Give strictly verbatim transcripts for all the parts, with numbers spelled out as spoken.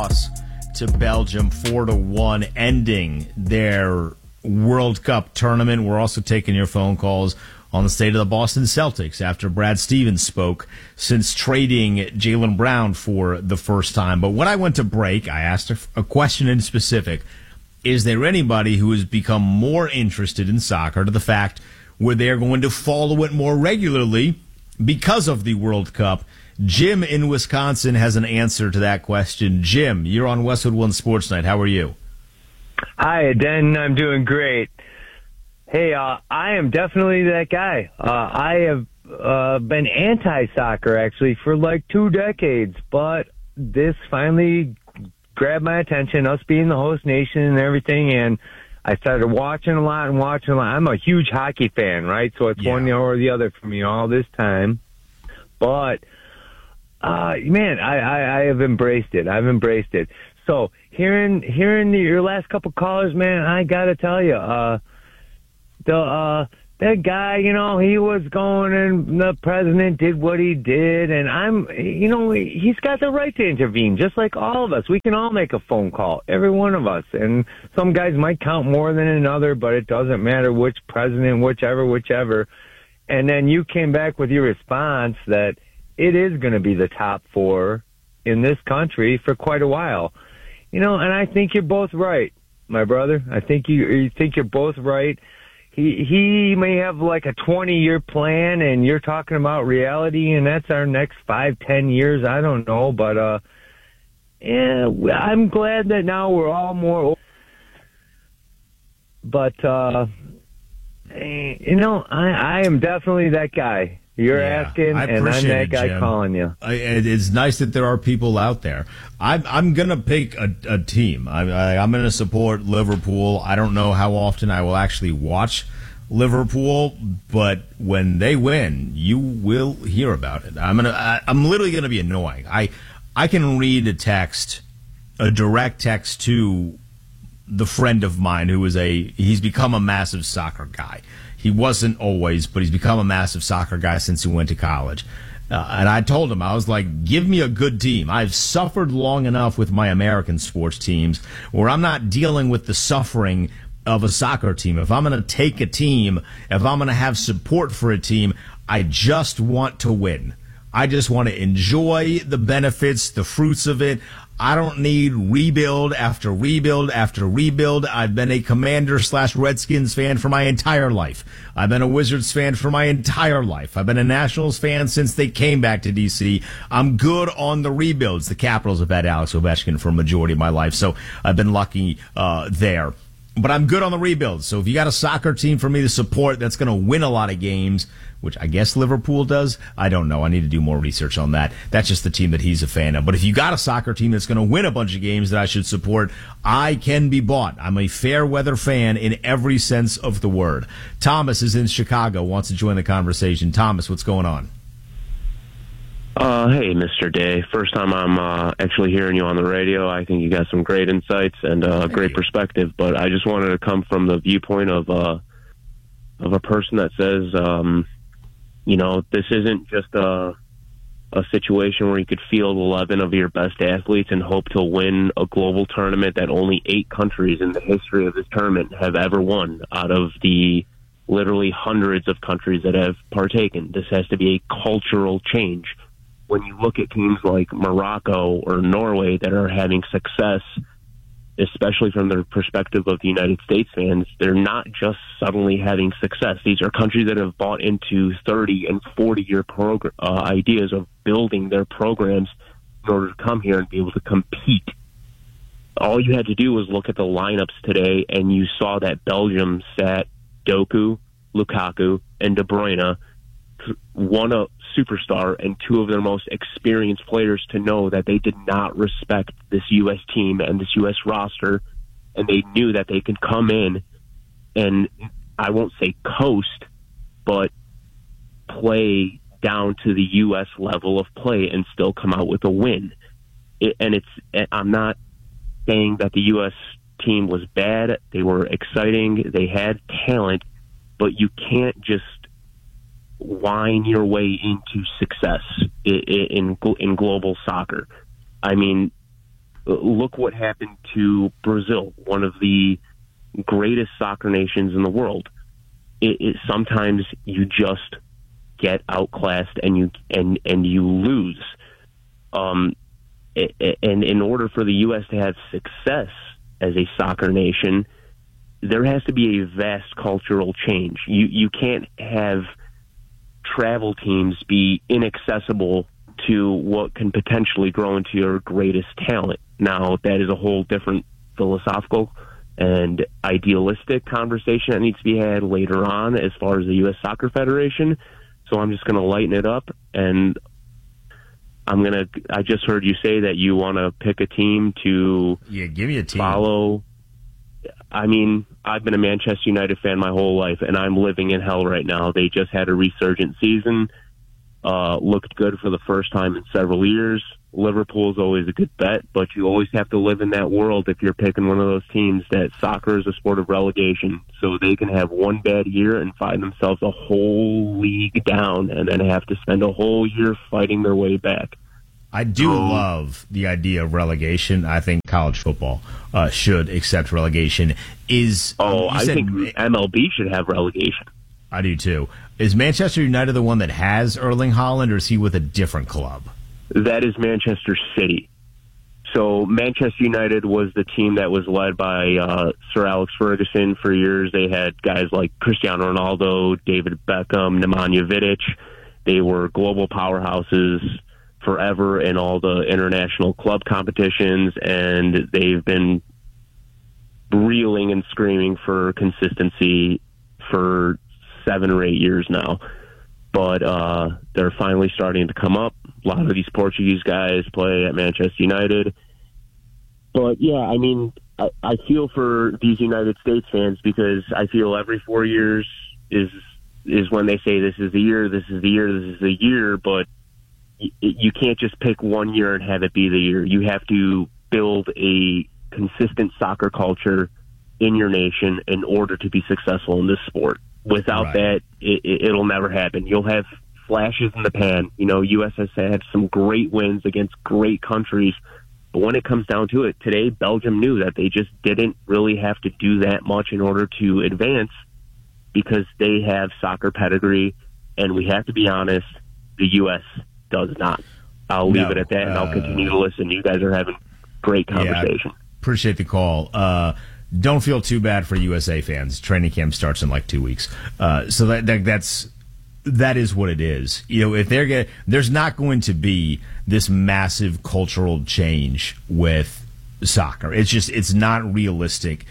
loss to Belgium, four to one, ending their World Cup tournament. We're also taking your phone calls on the state of the Boston Celtics after Brad Stevens spoke since trading Jaylen Brown for the first time. But when I went to break, I asked a, a question in specific. Is there anybody who has become more interested in soccer to the fact where they're going to follow it more regularly because of the World Cup? Jim in Wisconsin has an answer to that question. Jim, you're on Westwood One Sports Night. How are you? Hi, Den. I'm doing great. Hey, uh, I am definitely that guy. Uh, I have uh, been anti-soccer, actually, for like two decades, but this finally grabbed my attention, us being the host nation and everything, and I started watching a lot and watching a lot. I'm a huge hockey fan, right? So it's yeah. one or the other for me all this time. But, uh, man, I, I, I have embraced it. I've embraced it. So hearing hearing your last couple callers, man, I got to tell you, uh, the uh, that guy, you know, he was going and the president did what he did, and I'm, you know, he's got the right to intervene, just like all of us. We can all make a phone call, every one of us, and some guys might count more than another, but it doesn't matter which president, whichever, whichever. And then you came back with your response that it is going to be the top four in this country for quite a while. You know, and I think you're both right, my brother. I think you, you think you're both right. He he may have like a twenty-year plan, and you're talking about reality, and that's our next five, ten years. I don't know, but uh, yeah, I'm glad that now we're all more. But uh, you know, I I am definitely that guy. You're yeah, asking, and I'm that guy Jim. calling you. I, it's nice that there are people out there. I'm, I'm going to pick a, a team. I, I, I'm going to support Liverpool. I don't know how often I will actually watch Liverpool, but when they win, you will hear about it. I'm gonna. I, I'm literally going to be annoying. I I can read a text, a direct text to the friend of mine who is a. He's become a massive soccer guy. He wasn't always, but he's become a massive soccer guy since he went to college. Uh, and I told him, I was like, give me a good team. I've suffered long enough with my American sports teams where I'm not dealing with the suffering of a soccer team. If I'm going to take a team, if I'm going to have support for a team, I just want to win. I just want to enjoy the benefits, the fruits of it. I don't need rebuild after rebuild after rebuild. I've been a Commander slash Redskins fan for my entire life. I've been a Wizards fan for my entire life. I've been a Nationals fan since they came back to D C. I'm good on the rebuilds. The Capitals have had Alex Ovechkin for a majority of my life, so I've been lucky uh, there. But I'm good on the rebuilds. So if you got a soccer team for me to support that's going to win a lot of games, which I guess Liverpool does, I don't know. I need to do more research on that. That's just the team that he's a fan of. But if you got a soccer team that's going to win a bunch of games that I should support, I can be bought. I'm a fair weather fan in every sense of the word. Thomas is in Chicago, wants to join the conversation. Thomas, what's going on? Uh, hey, Mister Day. First time I'm uh, actually hearing you on the radio. I think you got some great insights and uh, great perspective. But I just wanted to come from the viewpoint of uh, of a person that says, um, you know, this isn't just a a situation where you could field eleven of your best athletes and hope to win a global tournament that only eight countries in the history of this tournament have ever won out of the literally hundreds of countries that have partaken. This has to be a cultural change. When you look at teams like Morocco or Norway that are having success, especially from the perspective of the United States fans, they're not just suddenly having success. These are countries that have bought into thirty and forty year progr- uh, ideas of building their programs in order to come here and be able to compete. All you had to do was look at the lineups today, and you saw that Belgium sat Doku, Lukaku, and De Bruyne, one a superstar and two of their most experienced players, to know that they did not respect this U S team and this U S roster, and they knew that they could come in and, I won't say coast, but play down to the U S level of play and still come out with a win. It, and it's, I'm not saying that the U S team was bad. They were exciting. They had talent, but you can't just whine your way into success in, in in global soccer. I mean, look what happened to Brazil, one of the greatest soccer nations in the world. It, it sometimes you just get outclassed and you and and you lose. Um, and in order for the U S to have success as a soccer nation, there has to be a vast cultural change. You you can't have travel teams be inaccessible to what can potentially grow into your greatest talent. Now, that is a whole different philosophical and idealistic conversation that needs to be had later on as far as the U S Soccer Federation. So I'm just going to lighten it up, and I'm going to, I just heard you say that you want to pick a team to yeah, give me a team. follow. I mean, I've been a Manchester United fan my whole life, and I'm living in hell right now. They just had a resurgent season, uh, looked good for the first time in several years. Liverpool is always a good bet, but you always have to live in that world if you're picking one of those teams that soccer is a sport of relegation. So they can have one bad year and find themselves a whole league down and then have to spend a whole year fighting their way back. I do um, love the idea of relegation. I think college football uh, should accept relegation. Is Oh, um, I said, think M L B should have relegation. I do too. Is Manchester United the one that has Erling Haaland, or is he with a different club? That is Manchester City. So Manchester United was the team that was led by uh, Sir Alex Ferguson for years. They had guys like Cristiano Ronaldo, David Beckham, Nemanja Vidic. They were global powerhouses forever in all the international club competitions, and they've been reeling and screaming for consistency for seven or eight years now. But uh, they're finally starting to come up. A lot of these Portuguese guys play at Manchester United. But, yeah, I mean, I, I feel for these United States fans because I feel every four years is is when they say this is the year, this is the year, this is the year. But y- you can't just pick one year and have it be the year. You have to build a consistent soccer culture in your nation in order to be successful in this sport. Without Right. that, it, it, it'll never happen. You'll have flashes in the pan. You know, U S has had some great wins against great countries. But when it comes down to it, today, Belgium knew that they just didn't really have to do that much in order to advance because they have soccer pedigree. And we have to be honest, the U S does not. I'll leave No, it at that, and I'll uh, continue to listen. You guys are having great conversation. Yeah, appreciate the call. Uh, don't feel too bad for U S A fans. Training camp starts in like two weeks. Uh, so that, that that's that is what it is. You know, if they're get, there's not going to be this massive cultural change with soccer. It's just it's not realistic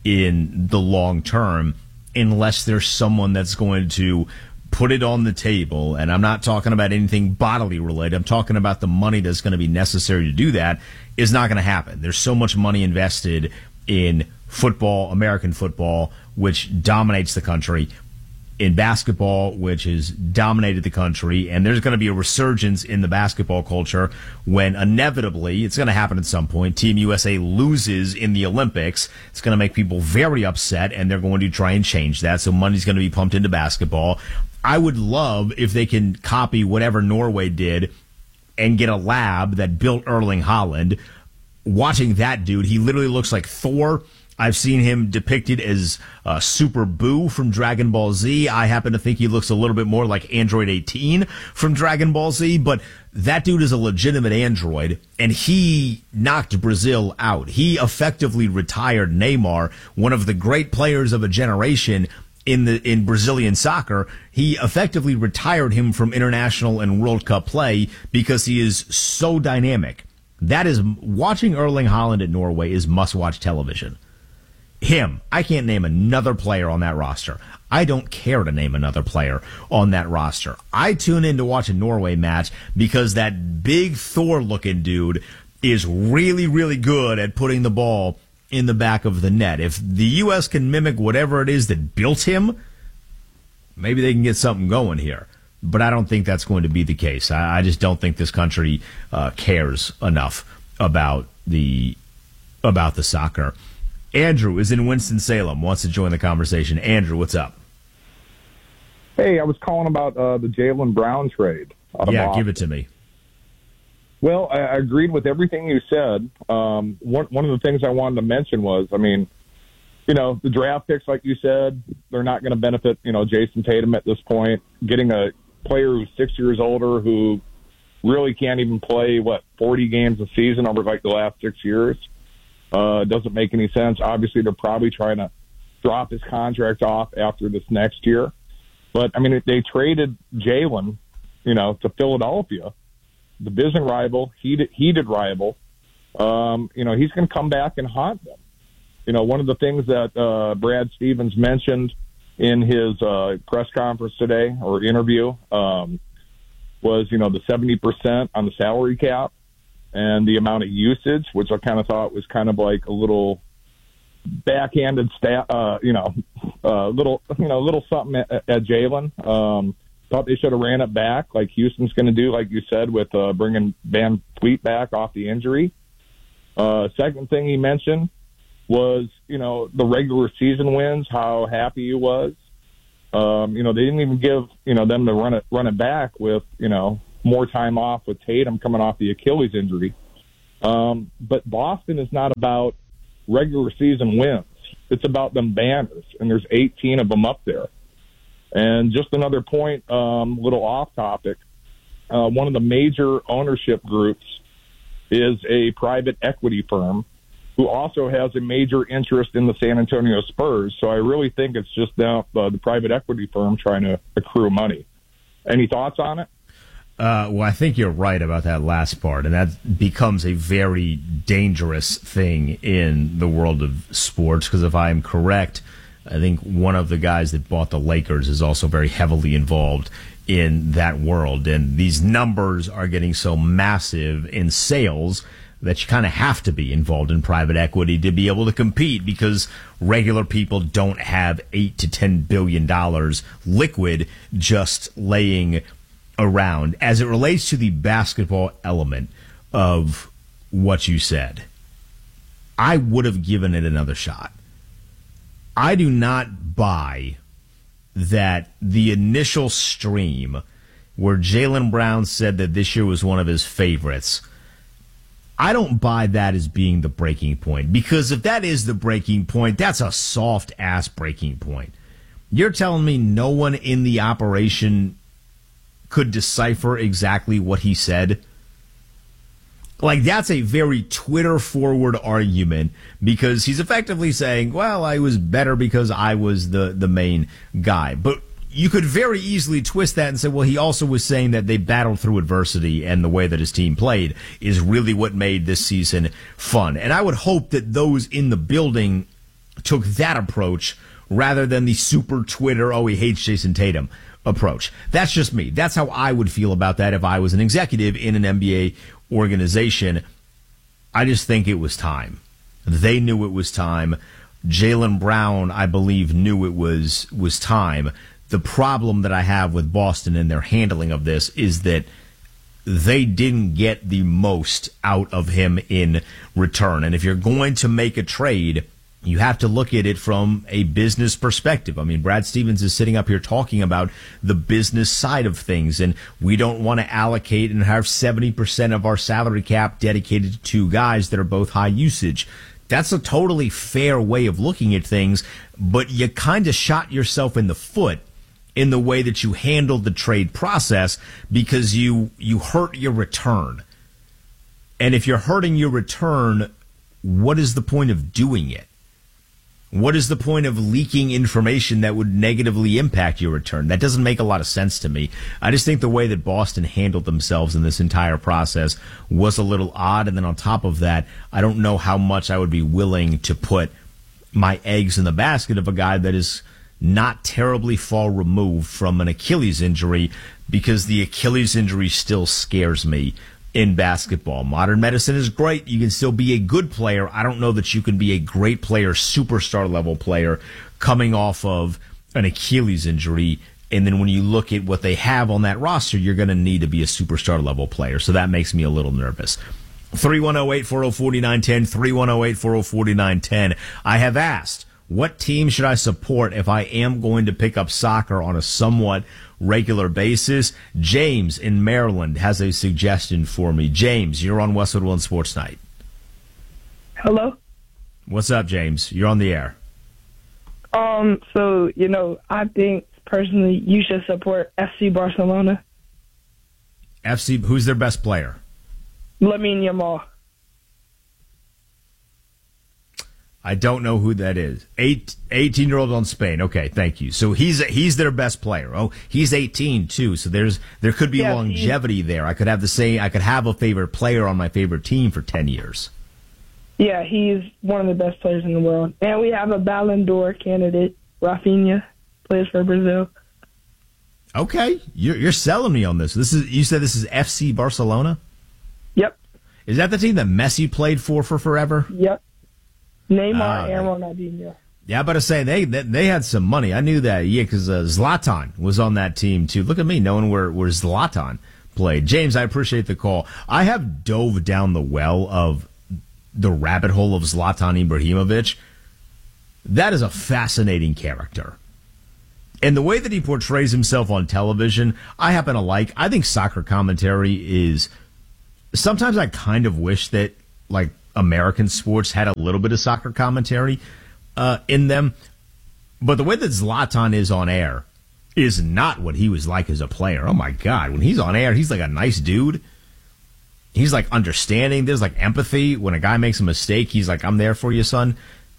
in the long term unless there's someone that's going to put it on the table. And I'm not talking about anything bodily related. I'm talking about the money that's going to be necessary to do that is not going to happen. There's so much money invested in football, American football, which dominates the country, in basketball, which has dominated the country, and there's going to be a resurgence in the basketball culture when inevitably, it's going to happen at some point, Team U S A loses in the Olympics. It's going to make people very upset, and they're going to try and change that, so money's going to be pumped into basketball. I would love if they can copy whatever Norway did and get a lab that built Erling Haaland. Watching that dude, he literally looks like Thor. I've seen him depicted as uh, Super Boo from Dragon Ball Z. I happen to think he looks a little bit more like Android eighteen from Dragon Ball Z, but that dude is a legitimate android, and he knocked Brazil out. He effectively retired Neymar, one of the great players of a generation in the in Brazilian soccer. He effectively retired him from international and World Cup play because he is so dynamic. That is, watching Erling Haaland at Norway is must-watch television. Him. I can't name another player on that roster. I don't care to name another player on that roster. I tune in to watch a Norway match because that big Thor-looking dude is really, really good at putting the ball in the back of the net. If the U S can mimic whatever it is that built him, maybe they can get something going here. But I don't think that's going to be the case. I, I just don't think this country uh, cares enough about the about the soccer. Andrew is in Winston-Salem, wants to join the conversation. Andrew, what's up? Hey, I was calling about uh, the Jaylen Brown trade. out of Yeah, Boston. give it to me. Well, I, I agreed with everything you said. Um, one one of the things I wanted to mention was, I mean, you know, the draft picks, like you said, they're not going to benefit, you know, Jason Tatum at this point. Getting a player who's six years older who really can't even play, what, forty games a season over like the last six years uh, doesn't make any sense. Obviously, they're probably trying to drop his contract off after this next year. But, I mean, if they traded Jalen, you know, to Philadelphia, division rival, heated, heated rival, um, you know, he's going to come back and haunt them. You know, one of the things that uh, Brad Stevens mentioned in his uh, press conference today or interview um, was, you know, the seventy percent on the salary cap and the amount of usage, which I kind of thought was kind of like a little backhanded stat, uh, you know, uh, little, you know, little something at, at Jalen. Um, thought they should have ran it back like Houston's going to do, like you said, with uh, bringing Van Fleet back off the injury. Uh, second thing he mentioned was, you know, the regular season wins, how happy he was. Um, you know, they didn't even give, you know, them to run it, run it back with, you know, more time off with Tatum coming off the Achilles injury. Um, but Boston is not about regular season wins. It's about them banners, and there's eighteen of them up there. And just another point, um, little off topic, uh, one of the major ownership groups is a private equity firm who also has a major interest in the San Antonio Spurs. So I really think it's just now uh, the private equity firm trying to accrue money. Any thoughts on it? Uh, well, I think you're right about that last part, and that becomes a very dangerous thing in the world of sports, because if I'm correct, I think one of the guys that bought the Lakers is also very heavily involved in that world, and these numbers are getting so massive in sales that you kind of have to be involved in private equity to be able to compete, because regular people don't have eight to ten billion dollars liquid just laying around. As it relates to the basketball element of what you said, I would have given it another shot. I do not buy that the initial stream where Jaylen Brown said that this year was one of his favorites, I don't buy that as being the breaking point, because if that is the breaking point, that's a soft-ass breaking point. You're telling me no one in the operation could decipher exactly what he said? Like, that's a very Twitter-forward argument, because he's effectively saying, well, I was better because I was the, the main guy. But you could very easily twist that and say, well, he also was saying that they battled through adversity, and the way that his team played is really what made this season fun. And I would hope that those in the building took that approach rather than the super Twitter, oh, he hates Jason Tatum approach. That's just me. That's how I would feel about that if I was an executive in an N B A organization. I just think it was time. They knew it was time. Jaylen Brown, I believe, knew it was was time. The problem that I have with Boston and their handling of this is that they didn't get the most out of him in return. And if you're going to make a trade, you have to look at it from a business perspective. I mean, Brad Stevens is sitting up here talking about the business side of things, and we don't want to allocate and have seventy percent of our salary cap dedicated to two guys that are both high usage. That's a totally fair way of looking at things, but you kind of shot yourself in the foot in the way that you handled the trade process, because you you hurt your return. And if you're hurting your return, what is the point of doing it? What is the point of leaking information that would negatively impact your return? That doesn't make a lot of sense to me. I just think the way that Boston handled themselves in this entire process was a little odd. And then on top of that, I don't know how much I would be willing to put my eggs in the basket of a guy that is not terribly far removed from an Achilles injury, because the Achilles injury still scares me in basketball. Modern medicine is great. You can still be a good player. I don't know that you can be a great player, superstar level player, coming off of an Achilles injury. And then when you look at what they have on that roster, you're going to need to be a superstar level player. So that makes me a little nervous. three one zero, eight four zero, four nine one zero, three one zero, eight four zero, four nine one zero. I have asked, What team should I support if I am going to pick up soccer on a somewhat regular basis? James in Maryland has a suggestion for me. James, you're on Westwood One Sports Night. Hello? What's up, James? You're on the air. Um, so, you know, I think personally you should support F C Barcelona. F C, who's their best player? Lamine Yamal. I don't know who that is. Eight, eighteen-year-old on Spain. Okay, thank you. So he's he's their best player. Oh, he's eighteen too. So there's there could be yeah, longevity there. I could have the same. I could have a favorite player on my favorite team for ten years. Yeah, he's one of the best players in the world. And we have a Ballon d'Or candidate, Rafinha, plays for Brazil. Okay, you're you're selling me on this. This is you said this is F C Barcelona? Yep. Is that the team that Messi played for for forever? Yep. Neymar uh, and Ronaldinho. Yeah, I better say they, they they had some money. I knew that. Yeah, because uh, Zlatan was on that team too. Look at me knowing where where Zlatan played. James, I appreciate the call. I have dove down the well of the rabbit hole of Zlatan Ibrahimovic. That is a fascinating character. And the way that he portrays himself on television, I happen to like. I think soccer commentary is... Sometimes I kind of wish that, like, American sports had a little bit of soccer commentary uh, in them. But the way that Zlatan is on air is not what he was like as a player. Oh, my God. When he's on air, he's like a nice dude. He's, like, understanding. There's, like, empathy. When a guy makes a mistake, he's like, I'm there for you, son.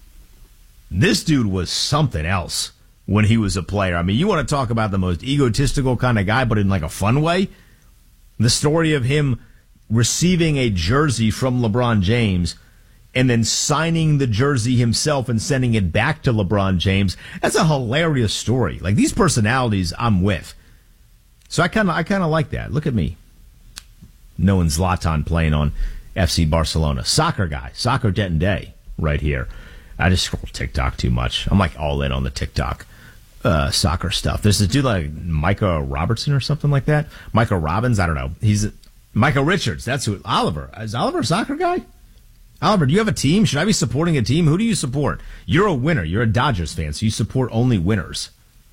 This dude was something else when he was a player. I mean, you want to talk about the most egotistical kind of guy, but in, like, a fun way? The story of him receiving a jersey from LeBron James and then signing the jersey himself and sending it back to LeBron James. That's a hilarious story. Like, these personalities I'm with. So I kind of I kind of like that. Look at me. Knowing Zlatan playing on F C Barcelona. Soccer guy. Soccer det and day right here. I just scroll TikTok too much. I'm like all in on the TikTok uh, soccer stuff. There's a dude like Micah Robertson or something like that. Micah Robbins. I don't know. He's... Michael Richards, that's who. Oliver. Is Oliver a soccer guy? Oliver, do you have a team? Should I be supporting a team? Who do you support? You're a winner. You're a Dodgers fan, so you support only winners.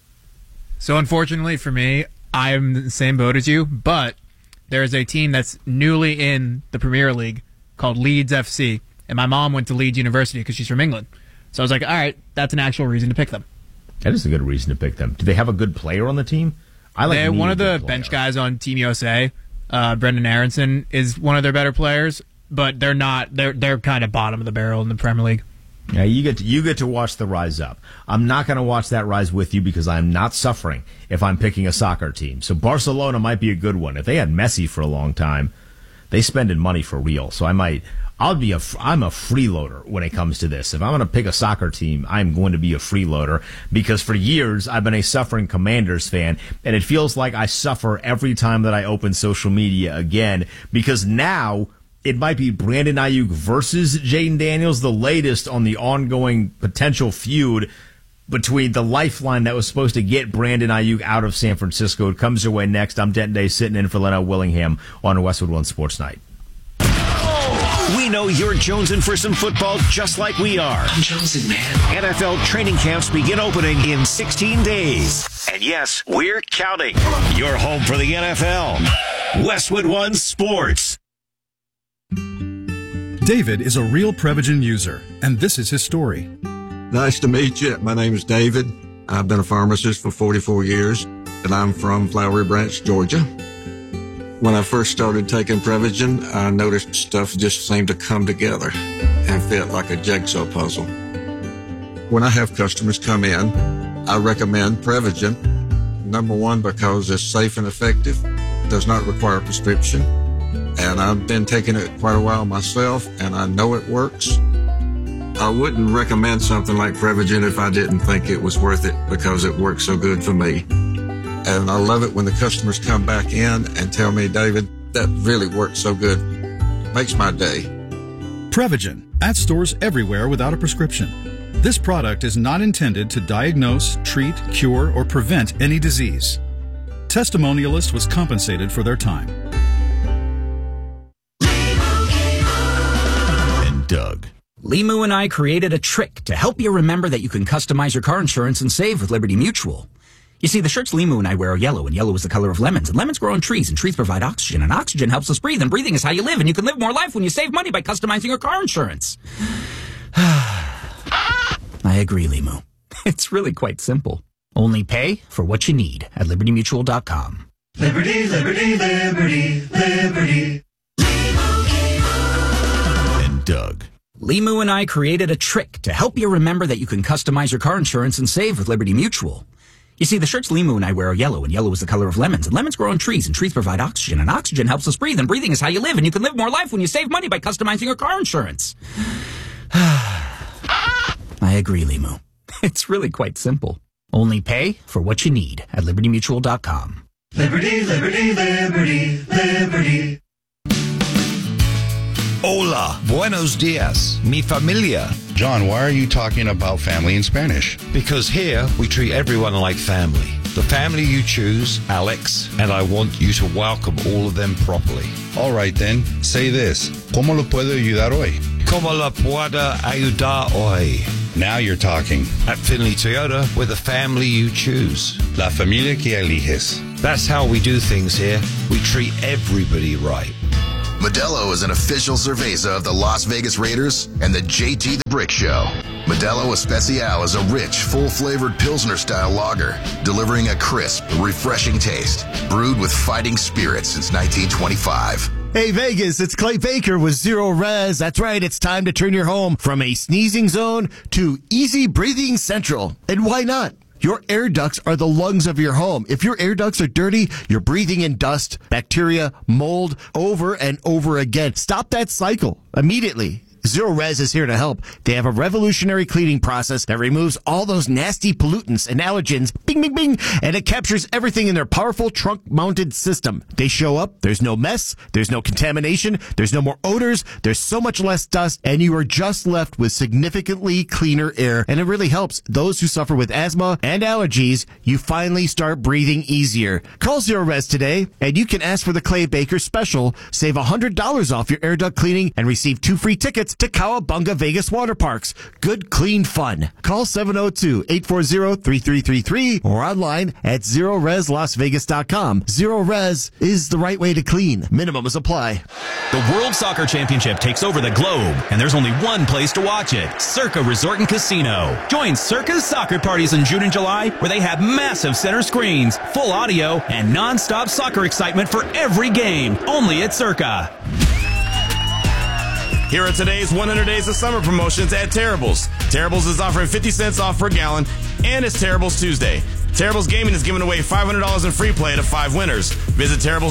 So unfortunately for me, I'm in the same boat as you, but there is a team that's newly in the Premier League called Leeds F C, and my mom went to Leeds University because she's from England. So I was like, all right, that's an actual reason to pick them. That is a good reason to pick them. Do they have a good player on the team? I like they, one of the bench guys on Team U S A. Uh, Brendan Aronson is one of their better players, but they're not. They're they're kind of bottom of the barrel in the Premier League. Yeah, you get to, you get to watch the rise up. I'm not going to watch that rise with you because I'm not suffering if I'm picking a soccer team. So Barcelona might be a good one. If they had Messi for a long time, they spending money for real. So I might. I'll be a. I'm a freeloader when it comes to this. If I'm going to pick a soccer team, I'm going to be a freeloader because for years I've been a suffering Commanders fan, and it feels like I suffer every time that I open social media again because now it might be Brandon Ayuk versus Jaden Daniels, the latest on the ongoing potential feud between the lifeline that was supposed to get Brandon Ayuk out of San Francisco. It comes your way next. I'm Denton Day sitting in for Leno Willingham on Westwood One Sports Night. We know you're jonesing for some football just like we are. I'm jonesing, man. N F L training camps begin opening in sixteen days. And yes, we're counting. You're home for the N F L. Westwood One Sports. David is a real Prevagen user, and this is his story. Nice to meet you. My name is David. I've been a pharmacist for forty-four years, and I'm from Flowery Branch, Georgia. When I first started taking Prevagen, I noticed stuff just seemed to come together and fit like a jigsaw puzzle. When I have customers come in, I recommend Prevagen. Number one, because it's safe and effective, does not require a prescription, and I've been taking it quite a while myself, and I know it works. I wouldn't recommend something like Prevagen if I didn't think it was worth it because it works so good for me. And I love it when the customers come back in and tell me, David, that really works so good. Makes my day. Prevagen, at stores everywhere without a prescription. This product is not intended to diagnose, treat, cure, or prevent any disease. Testimonialist was compensated for their time. And Doug. Limu and I created a trick to help you remember that you can customize your car insurance and save with Liberty Mutual. You see, the shirts Limu and I wear are yellow, and yellow is the color of lemons, and lemons grow on trees, and trees provide oxygen, and oxygen helps us breathe, and breathing is how you live, and you can live more life when you save money by customizing your car insurance. I agree, Limu. It's really quite simple. Only pay for what you need at liberty mutual dot com. Liberty, liberty, liberty, liberty. And Doug. Limu and I created a trick to help you remember that you can customize your car insurance and save with Liberty Mutual. You see, the shirts Limu and I wear are yellow, and yellow is the color of lemons, and lemons grow on trees, and trees provide oxygen, and oxygen helps us breathe, and breathing is how you live, and you can live more life when you save money by customizing your car insurance. I agree, Limu. It's really quite simple. Only pay for what you need at liberty mutual dot com. Liberty, liberty, liberty, liberty. Hola, buenos dias, mi familia. John, why are you talking about family in Spanish? Because here we treat everyone like family. The family you choose, Alex, and I want you to welcome all of them properly. All right then, say this. ¿Cómo lo puedo ayudar hoy? ¿Cómo la puedo ayudar hoy? Now you're talking. At Finley Toyota, we're the family you choose. La familia que eliges. That's how we do things here. We treat everybody right. Modelo is an official cerveza of the Las Vegas Raiders and the J T the Brick Show. Modelo Especial is a rich, full-flavored Pilsner-style lager, delivering a crisp, refreshing taste, brewed with fighting spirit since nineteen twenty-five. Hey Vegas, it's Clay Baker with Zero Res. That's right, it's time to turn your home from a sneezing zone to easy breathing central. And why not? Your air ducts are the lungs of your home. If your air ducts are dirty, you're breathing in dust, bacteria, mold over and over again. Stop that cycle immediately. Zero Res is here to help. They have a revolutionary cleaning process that removes all those nasty pollutants and allergens, bing, bing, bing, and it captures everything in their powerful trunk-mounted system. They show up, there's no mess, there's no contamination, there's no more odors, there's so much less dust, and you are just left with significantly cleaner air, and it really helps those who suffer with asthma and allergies. You finally start breathing easier. Call Zero Res today, and you can ask for the Clay Baker special. Save one hundred dollars off your air duct cleaning and receive two free tickets to Cowabunga Vegas Water Parks. Good, clean fun. Call seven oh two, eight four zero, three three three three or online at zero res las vegas dot com. Zero Res is the right way to clean. Minimums apply. The World Soccer Championship takes over the globe, and there's only one place to watch it, Circa Resort and Casino. Join Circa's soccer parties in June and July, where they have massive center screens, full audio, and non-stop soccer excitement for every game, only at Circa. Here are today's one hundred Days of Summer promotions at Terribles. Terribles is offering fifty cents off per gallon, and it's Terribles Tuesday. Terribles Gaming is giving away five hundred dollars in free play to five winners. Visit Terribles